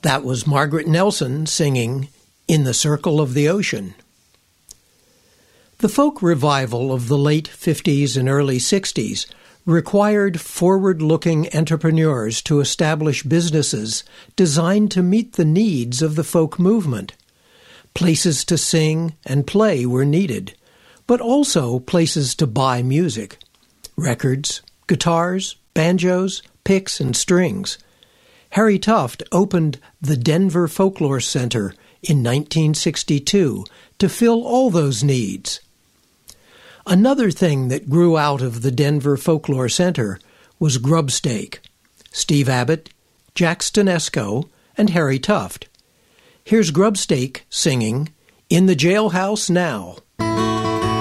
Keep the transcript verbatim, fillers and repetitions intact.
That was Margaret Nelson singing In the Circle of the Ocean. The folk revival of the late fifties and early sixties required forward-looking entrepreneurs to establish businesses designed to meet the needs of the folk movement. Places to sing and play were needed, but also places to buy music. Records, guitars, banjos, picks, and strings. Harry Tuft opened the Denver Folklore Center in nineteen sixty-two to fill all those needs. Another thing that grew out of the Denver Folklore Center was grubstake. Steve Abbott, Jack Stanesco, and Harry Tuft. Here's Grubstake singing In the Jailhouse Now.